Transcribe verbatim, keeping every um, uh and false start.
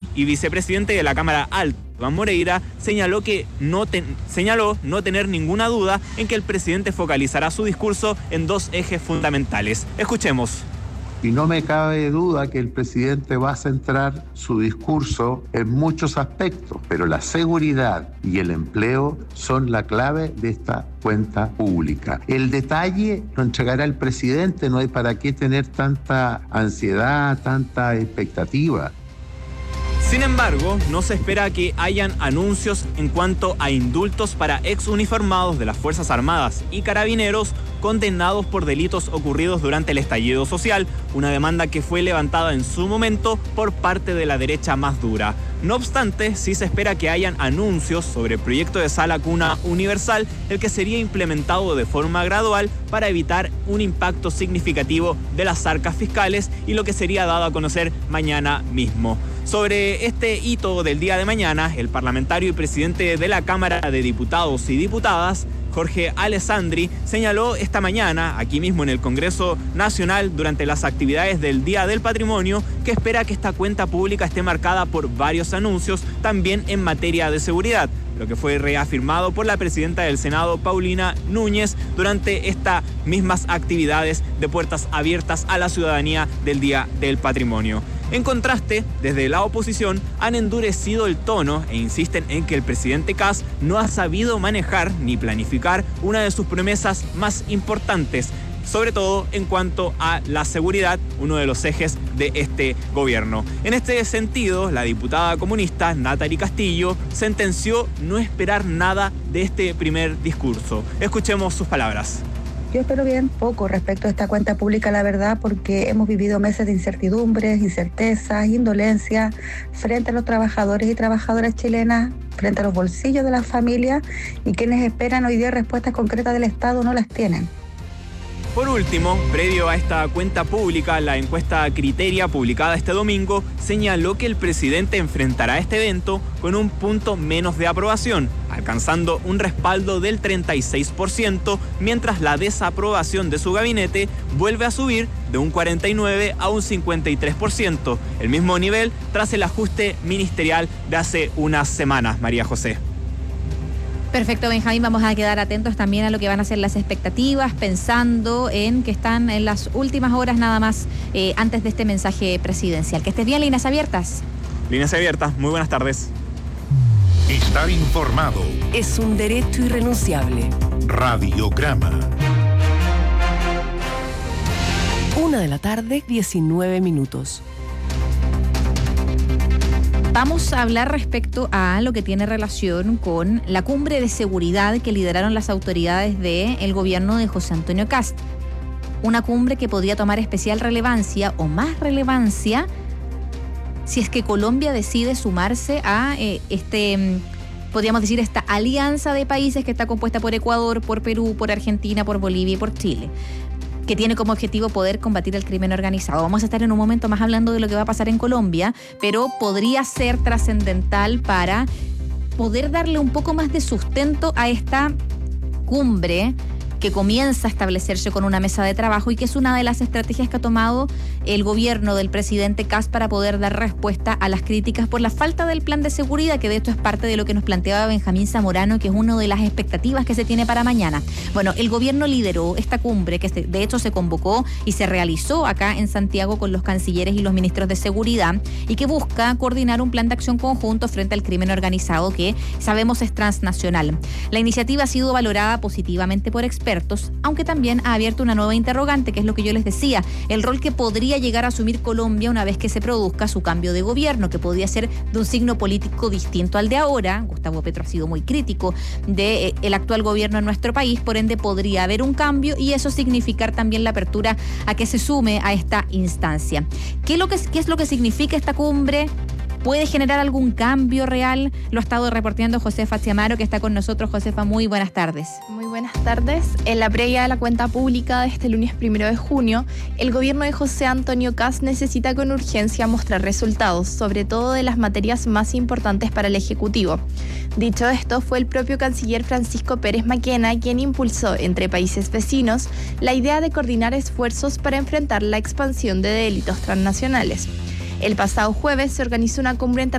y vicepresidente de la Cámara Alta, Iván Moreira, señaló que no ten, señaló no tener ninguna duda en que el presidente focalizará su discurso en dos ejes fundamentales. Escuchemos. Y no me cabe duda que el presidente va a centrar su discurso en muchos aspectos, pero la seguridad y el empleo son la clave de esta cuenta pública. El detalle lo entregará el presidente, no hay para qué tener tanta ansiedad, tanta expectativa. Sin embargo, no se espera que hayan anuncios en cuanto a indultos para exuniformados de las Fuerzas Armadas y Carabineros condenados por delitos ocurridos durante el estallido social, una demanda que fue levantada en su momento por parte de la derecha más dura. No obstante, sí se espera que hayan anuncios sobre el proyecto de sala cuna universal, el que sería implementado de forma gradual para evitar un impacto significativo de las arcas fiscales y lo que sería dado a conocer mañana mismo. Sobre este hito del día de mañana, el parlamentario y presidente de la Cámara de Diputados y Diputadas, Jorge Alessandri, señaló esta mañana, aquí mismo en el Congreso Nacional, durante las actividades del Día del Patrimonio, que espera que esta cuenta pública esté marcada por varios anuncios, también en materia de seguridad, lo que fue reafirmado por la presidenta del Senado, Paulina Núñez, durante estas mismas actividades de puertas abiertas a la ciudadanía del Día del Patrimonio. En contraste, desde la oposición han endurecido el tono e insisten en que el presidente Kast no ha sabido manejar ni planificar una de sus promesas más importantes, sobre todo en cuanto a la seguridad, uno de los ejes de este gobierno. En este sentido, la diputada comunista Natalie Castillo sentenció no esperar nada de este primer discurso. Escuchemos sus palabras. Yo espero bien poco respecto a esta cuenta pública, la verdad, porque hemos vivido meses de incertidumbres, incertezas, indolencia frente a los trabajadores y trabajadoras chilenas, frente a los bolsillos de las familias, y quienes esperan hoy día respuestas concretas del Estado no las tienen. Por último, previo a esta cuenta pública, la encuesta Criteria, publicada este domingo, señaló que el presidente enfrentará este evento con un punto menos de aprobación, alcanzando un respaldo del treinta y seis por ciento, mientras la desaprobación de su gabinete vuelve a subir de un cuarenta y nueve por ciento a un cincuenta y tres por ciento, el mismo nivel tras el ajuste ministerial de hace unas semanas, María José. Perfecto, Benjamín, vamos a quedar atentos también a lo que van a ser las expectativas, pensando en que están en las últimas horas nada más eh, antes de este mensaje presidencial. Que estés bien, líneas abiertas. Líneas abiertas, muy buenas tardes. Estar informado es un derecho irrenunciable. Radiograma. Una de la tarde, diecinueve minutos. Vamos a hablar respecto a lo que tiene relación con la cumbre de seguridad que lideraron las autoridades del gobierno de José Antonio Kast. Una cumbre que podría tomar especial relevancia o más relevancia si es que Colombia decide sumarse a eh, este, podríamos decir, esta alianza de países que está compuesta por Ecuador, por Perú, por Argentina, por Bolivia y por Chile, que tiene como objetivo poder combatir el crimen organizado. Vamos a estar en un momento más hablando de lo que va a pasar en Colombia, pero podría ser trascendental para poder darle un poco más de sustento a esta cumbre que comienza a establecerse con una mesa de trabajo y que es una de las estrategias que ha tomado el gobierno del presidente Kast para poder dar respuesta a las críticas por la falta del plan de seguridad, que de esto es parte de lo que nos planteaba Benjamín Zamorano, que es una de las expectativas que se tiene para mañana. Bueno, el gobierno lideró esta cumbre, que de hecho se convocó y se realizó acá en Santiago con los cancilleres y los ministros de seguridad, y que busca coordinar un plan de acción conjunto frente al crimen organizado que sabemos es transnacional. La iniciativa ha sido valorada positivamente por expertos, aunque también ha abierto una nueva interrogante, que es lo que yo les decía, el rol que podría llegar a asumir Colombia una vez que se produzca su cambio de gobierno, que podría ser de un signo político distinto al de ahora. Gustavo Petro ha sido muy crítico del de actual gobierno en nuestro país, por ende podría haber un cambio y eso significar también la apertura a que se sume a esta instancia. ¿Qué es lo que, qué es lo que significa esta cumbre? ¿Puede generar algún cambio real? Lo ha estado reporteando Josefa Chiamaro, que está con nosotros. Josefa, muy buenas tardes. Muy buenas tardes. En la previa de la cuenta pública de este lunes primero de junio, el gobierno de José Antonio Kast necesita con urgencia mostrar resultados, sobre todo de las materias más importantes para el Ejecutivo. Dicho esto, fue el propio canciller Francisco Pérez Maquena quien impulsó entre países vecinos la idea de coordinar esfuerzos para enfrentar la expansión de delitos transnacionales. El pasado jueves se organizó una cumbre